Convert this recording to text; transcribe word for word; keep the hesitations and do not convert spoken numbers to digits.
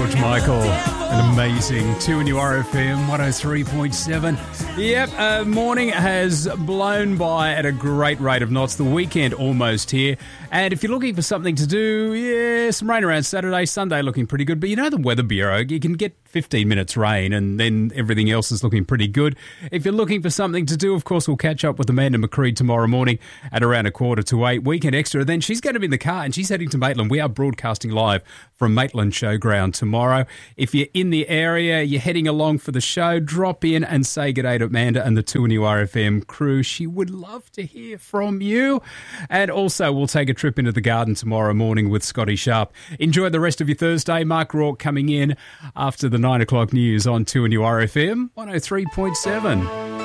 George Michael, an amazing two N U R F M one oh three point seven. Yep, uh, morning has blown by at a great rate of knots. The weekend almost here. And if you're looking for something to do, yeah, some rain around Saturday, Sunday looking pretty good. But you know the Weather Bureau, you can get fifteen minutes rain and then everything else is looking pretty good. If you're looking for something to do, of course, we'll catch up with Amanda McCreed tomorrow morning at around a quarter to eight. Weekend Extra. Then she's going to be in the car and she's heading to Maitland. We are broadcasting live from Maitland Showground tomorrow. If you're in the area, you're heading along for the show, drop in and say good day to Amanda and the two N U R F M crew. She would love to hear from you. And also, we'll take a trip into the garden tomorrow morning with Scotty Sharp. Enjoy the rest of your Thursday. Mark Rourke coming in after the nine o'clock news on two N U R F M one oh three point seven.